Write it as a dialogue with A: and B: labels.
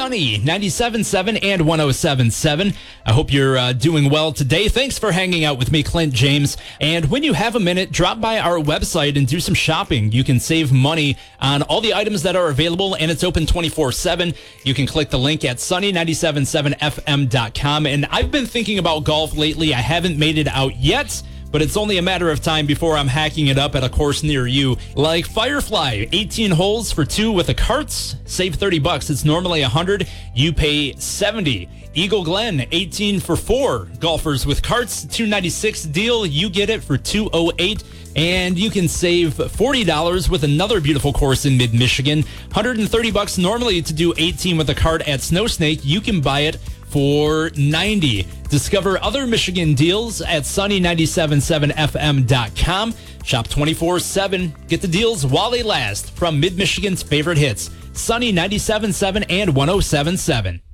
A: Sunny 97.7 and 107.7. I hope you're doing well today. Thanks for hanging out with me, Clint James. And when you have a minute, drop by our website and do some shopping. You can save money on all the items that are available, and it's open 24/7. You can click the link at sunny977fm.com. And I've been thinking about golf lately. I haven't made it out yet, but it's only a matter of time before I'm hacking it up at a course near you. Like Firefly, 18 holes for 2 with a carts, save $30. It's normally $100. You pay $70. Eagle Glen, 18 for 4 golfers with carts, $296 deal. You get it for $208. And you can save $40 with another beautiful course in mid-Michigan. $130 normally to do 18 with a cart at Snow Snake. You can buy it for $90. Discover other Michigan deals at sunny977fm.com. Shop 24/7. Get the deals while they last from Mid-Michigan's favorite hits. Sunny 97.7 and 107.7.